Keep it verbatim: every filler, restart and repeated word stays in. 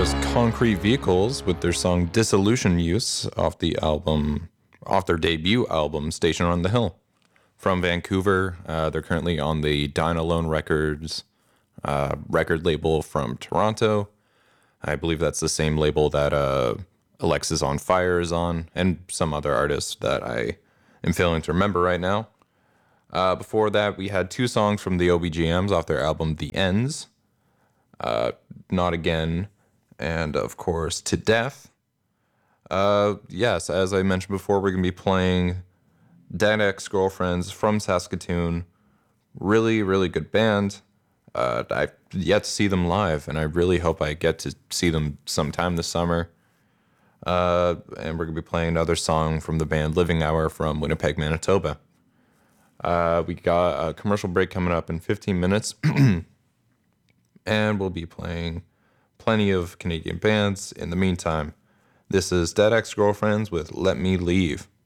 was Concrete Vehicles with their song Dissolution Use off the album, off their debut album, Station on the Hill. From Vancouver, uh, they're currently on the Dine Alone Records uh, record label from Toronto. I believe that's the same label that uh, Alexis on Fire is on, and some other artists that I am failing to remember right now. Uh, before that, we had two songs from the O B G Ms off their album The Ends, uh, Not Again, and of course To Death. Uh, yes, as I mentioned before, we're going to be playing Dead Ex-Girlfriends from Saskatoon. Really, really good band. Uh, I've yet to see them live, and I really hope I get to see them sometime this summer. Uh, and we're going to be playing another song from the band Living Hour from Winnipeg, Manitoba. Uh, we got a commercial break coming up in fifteen minutes, and we'll be playing plenty of Canadian bands in the meantime. This is Dead Ex-Girlfriends with Let Me Leave.